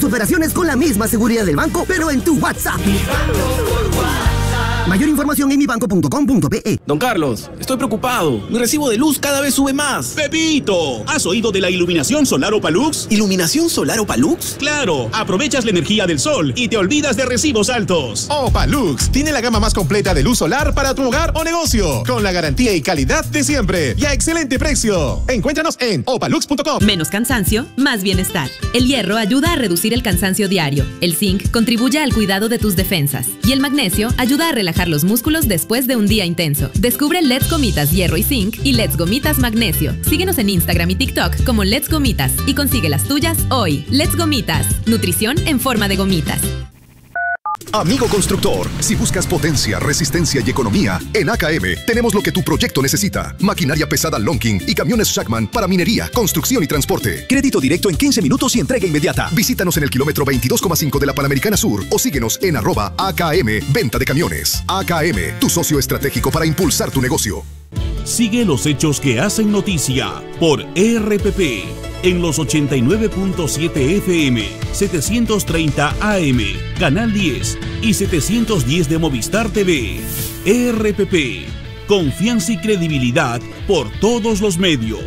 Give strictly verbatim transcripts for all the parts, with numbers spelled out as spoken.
operaciones con la misma seguridad del banco, pero en tu WhatsApp. Mi banco por WhatsApp. Mayor información en mi banco punto com punto pe. Don Carlos, estoy preocupado. Mi recibo de luz cada vez sube más. ¡Pepito! ¿Has oído de la iluminación solar Opalux? ¿Iluminación solar Opalux? ¡Claro! Aprovechas la energía del sol y te olvidas de recibos altos. Opalux tiene la gama más completa de luz solar para tu hogar o negocio, con la garantía y calidad de siempre y a excelente precio. Encuéntranos en opalux punto com. Menos cansancio, más bienestar. El hierro ayuda a reducir el cansancio diario. El zinc contribuye al cuidado de tus defensas. Y el magnesio ayuda a relajar los músculos después de un día intenso. Descubre Let's Gomitas Hierro y Zinc y Let's Gomitas Magnesio. Síguenos en Instagram y TikTok como Let's Gomitas y consigue las tuyas hoy. Let's Gomitas, nutrición en forma de gomitas. Amigo constructor, si buscas potencia, resistencia y economía, en A K M tenemos lo que tu proyecto necesita. Maquinaria pesada Lonking y camiones Shackman para minería, construcción y transporte. Crédito directo en quince minutos y entrega inmediata. Visítanos en el kilómetro veintidós coma cinco de la Panamericana Sur o síguenos en arroba A K M Venta de Camiones. A K M, tu socio estratégico para impulsar tu negocio. Sigue los hechos que hacen noticia por E R P P en los ochenta y nueve punto siete F M, setecientos treinta A M, Canal diez y setecientos diez de Movistar T V. E R P P, confianza y credibilidad por todos los medios.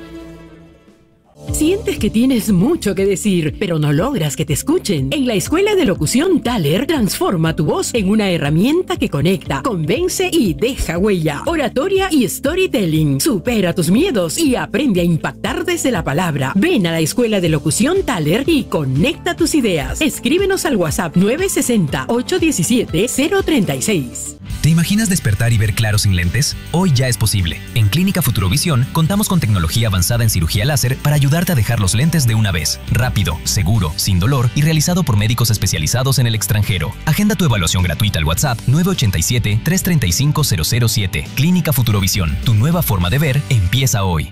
¿Sientes que tienes mucho que decir, pero no logras que te escuchen? En la Escuela de Locución Thaler, transforma tu voz en una herramienta que conecta, convence y deja huella. Oratoria y storytelling. Supera tus miedos y aprende a impactar desde la palabra. Ven a la Escuela de Locución Thaler y conecta tus ideas. Escríbenos al WhatsApp nueve seis cero, ocho uno siete, cero tres seis. ¿Te imaginas despertar y ver claro sin lentes? Hoy ya es posible. En Clínica Futurovisión contamos con tecnología avanzada en cirugía láser para ayudarte a dejar los lentes de una vez. Rápido, seguro, sin dolor y realizado por médicos especializados en el extranjero. Agenda tu evaluación gratuita al WhatsApp nueve ocho siete, tres tres cinco, cero cero siete. Clínica Futurovisión. Tu nueva forma de ver empieza hoy.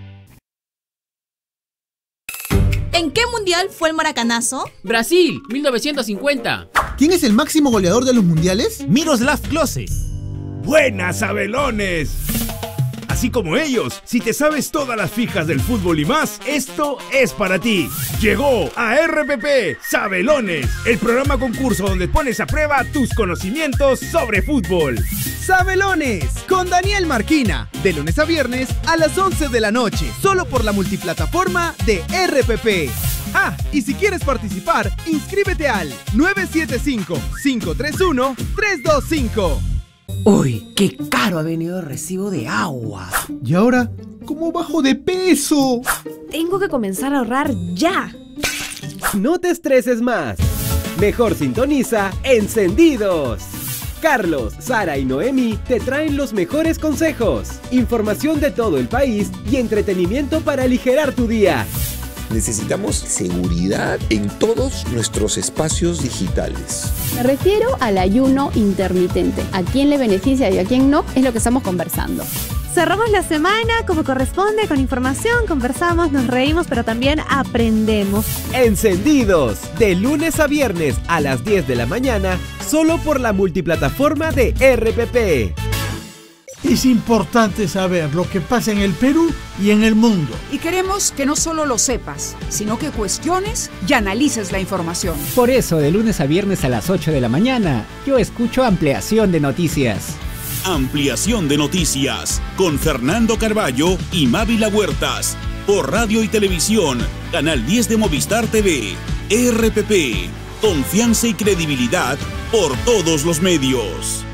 ¿En qué mundial fue el maracanazo? Brasil, mil novecientos cincuenta. ¿Quién es el máximo goleador de los mundiales? Miroslav Klose. ¡Buenas, Sabelones! Así como ellos, si te sabes todas las fijas del fútbol y más, esto es para ti. Llegó a R P P Sabelones, el programa concurso donde pones a prueba tus conocimientos sobre fútbol. Sabelones, con Daniel Marquina, de lunes a viernes a las once de la noche, solo por la multiplataforma de R P P. Ah, y si quieres participar, inscríbete al nueve siete cinco, cinco tres uno, tres dos cinco. Uy, qué caro ha venido el recibo de agua. ¿Y ahora cómo bajo de peso? Tengo que comenzar a ahorrar ya. No te estreses más. Mejor sintoniza Encendidos. Carlos, Sara y Noemi te traen los mejores consejos, información de todo el país y entretenimiento para aligerar tu día. Necesitamos seguridad en todos nuestros espacios digitales. Me refiero al ayuno intermitente. ¿A quién le beneficia y a quién no? Es lo que estamos conversando. Cerramos la semana como corresponde, con información, conversamos, nos reímos, pero también aprendemos. Encendidos, de lunes a viernes a las diez de la mañana, solo por la multiplataforma de R P P. Es importante saber lo que pasa en el Perú y en el mundo. Y queremos que no solo lo sepas, sino que cuestiones y analices la información. Por eso, de lunes a viernes a las ocho de la mañana, yo escucho Ampliación de Noticias. Ampliación de Noticias, con Fernando Carballo y Mávila Huertas, por radio y televisión, Canal diez de Movistar T V, R P P, confianza y credibilidad por todos los medios.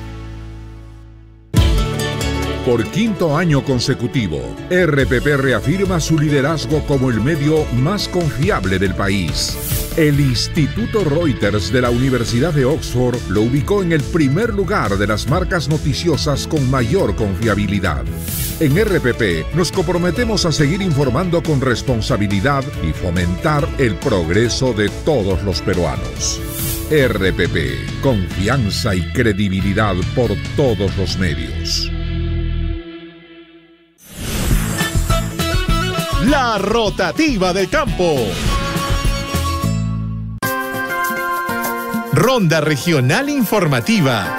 Por quinto año consecutivo, R P P reafirma su liderazgo como el medio más confiable del país. El Instituto Reuters de la Universidad de Oxford lo ubicó en el primer lugar de las marcas noticiosas con mayor confiabilidad. En R P P nos comprometemos a seguir informando con responsabilidad y fomentar el progreso de todos los peruanos. R P P, confianza y credibilidad por todos los medios. La rotativa del campo. Ronda regional informativa.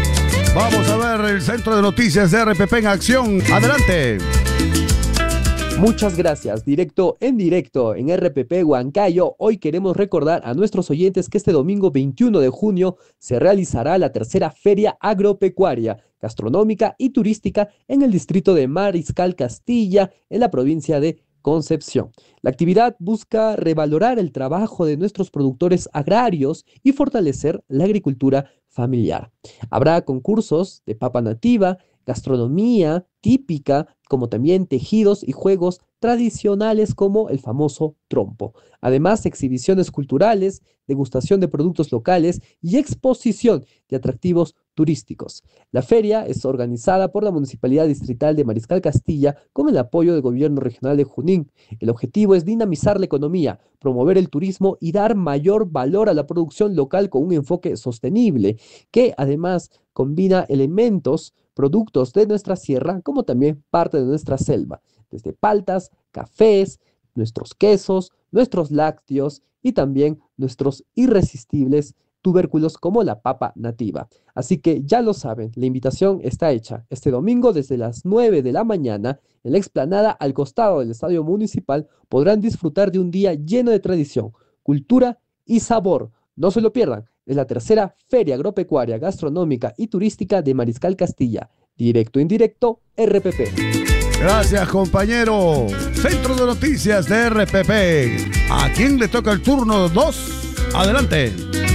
Vamos a ver el centro de noticias de R P P en acción. Adelante. Muchas gracias. Directo en directo en R P P Huancayo. Hoy queremos recordar a nuestros oyentes que este domingo veintiuno de junio se realizará la tercera Feria Agropecuaria, Gastronómica y Turística en el distrito de Mariscal Castilla, en la provincia de Concepción. La actividad busca revalorar el trabajo de nuestros productores agrarios y fortalecer la agricultura familiar. Habrá concursos de papa nativa, gastronomía típica, como también tejidos y juegos tradicionales como el famoso trompo. Además, exhibiciones culturales, degustación de productos locales y exposición de atractivos turísticos. La feria es organizada por la Municipalidad Distrital de Mariscal Castilla con el apoyo del Gobierno Regional de Junín. El objetivo es dinamizar la economía, promover el turismo y dar mayor valor a la producción local con un enfoque sostenible, que además combina elementos, productos de nuestra sierra, como también parte de nuestra selva, desde paltas, cafés, nuestros quesos, nuestros lácteos y también nuestros irresistibles tubérculos como la papa nativa. Así que ya lo saben, la invitación está hecha. Este domingo desde las nueve de la mañana, en la explanada al costado del Estadio Municipal, podrán disfrutar de un día lleno de tradición, cultura y sabor. No se lo pierdan. Es la tercera Feria Agropecuaria, Gastronómica y Turística de Mariscal Castilla. Directo, indirecto, R P P. Gracias, compañero. Centro de Noticias de R P P. ¿A quién le toca el turno dos? Adelante.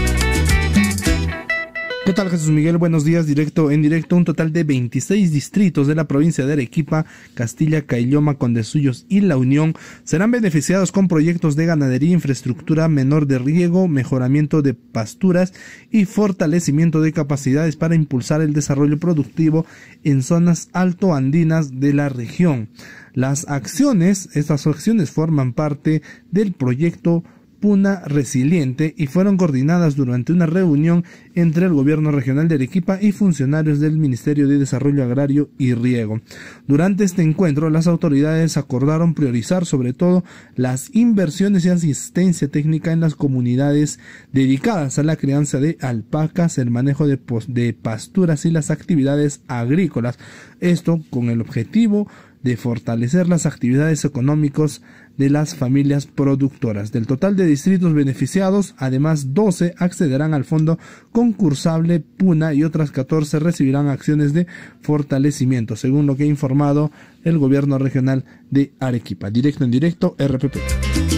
¿Qué tal, Jesús Miguel? Buenos días. Directo en directo. Un total de veintiséis distritos de la provincia de Arequipa, Castilla, Caylloma, Condesuyos y La Unión serán beneficiados con proyectos de ganadería, infraestructura menor de riego, mejoramiento de pasturas y fortalecimiento de capacidades para impulsar el desarrollo productivo en zonas altoandinas de la región. Las acciones, estas acciones forman parte del proyecto Puna Resiliente y fueron coordinadas durante una reunión entre el gobierno regional de Arequipa y funcionarios del Ministerio de Desarrollo Agrario y Riego. Durante este encuentro, las autoridades acordaron priorizar sobre todo las inversiones y asistencia técnica en las comunidades dedicadas a la crianza de alpacas, el manejo de, de pasturas y las actividades agrícolas. Esto con el objetivo de fortalecer las actividades económicas de las familias productoras. Del total de distritos beneficiados, además doce accederán al fondo concursable Puna y otras catorce recibirán acciones de fortalecimiento, según lo que ha informado el gobierno regional de Arequipa. Directo en directo, R P P.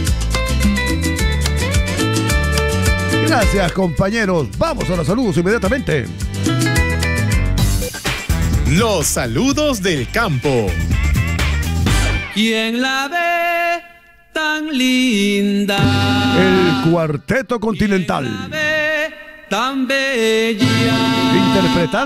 Gracias, compañeros. Vamos a los saludos inmediatamente. Los saludos del campo. ¿Quién la ve tan linda? El Cuarteto Continental. ¿Quién la ve tan bella? Interpretando